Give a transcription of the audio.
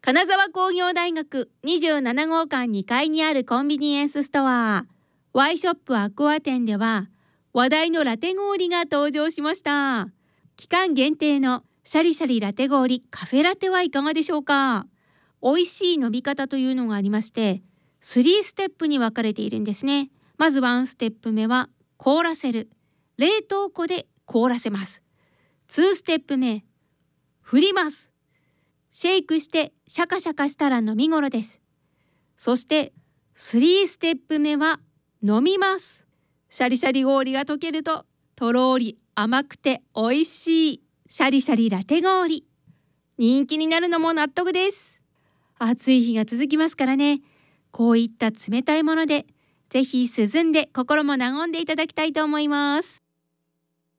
金沢工業大学27号館2階にあるコンビニエンスストアワイショップアクア店では話題のラテ氷が登場しました。期間限定のシャリシャリラテ氷カフェラテはいかがでしょうか。美味しい飲み方というのがありまして3ステップに分かれているんですね。まず1ステップ目は凍らせる、冷凍庫で凍らせます。2ステップ目、振ります。シェイクしてシャカシャカしたら飲み頃です。そして3ステップ目は飲みます。シャリシャリ氷が溶けるととろーり甘くて美味しいシャリシャリラテ氷、人気になるのも納得です。暑い日が続きますからね、こういった冷たいものでぜひ涼んで心も和んでいただきたいと思います。